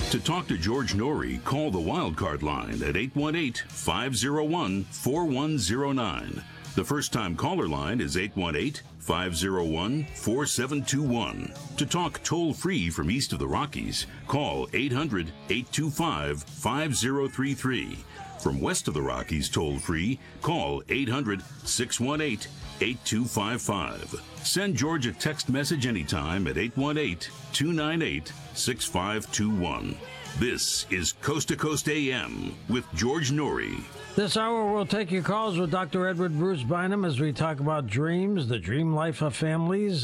To talk to George Norrie, call the Wildcard line at 818-501-4109. The first-time caller line is 818-501-4721. To talk toll-free from east of the Rockies, call 800-825-5033. From west of the Rockies toll-free, call 800-618-8255. Send George a text message anytime at 818-298-6521. This is Coast to Coast AM with George Norrie. This hour, we'll take your calls with Dr. Edward Bruce Bynum as we talk about dreams, the dream life of families,